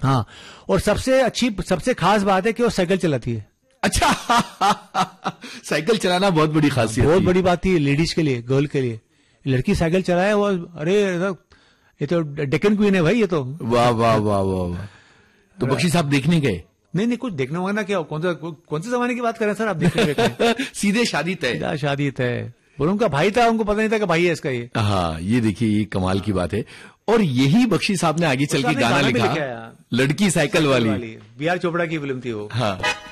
हाँ, और सबसे खास बात है कि वो साइकिल चलाती है। अच्छा साइकिल चलाना बहुत बड़ी खासियत, बहुत बड़ी बात थी लेडीज के लिए, गर्ल के लिए। लड़की साइकिल चलाए वो, अरे ये तो डेक्कन क्वीन है भाई ये तो। वाह वाह वाह वाह। तो बख्शी साहब देखने गए? नहीं, कुछ देखना होगा ना, क्या कौन से जमाने की बात कर रहे हैं सर आप? देखने सीधे शादी तय। शादी तय। और उनका भाई था, उनको पता नहीं था कि भाई है इसका ये। हाँ, ये देखिए, ये कमाल की बात है। और यही बख्शी साहब ने आगे चल के गाना लिखा, लड़की साइकिल वाली। बी आर चोपड़ा की फिल्म थी वो। हाँ।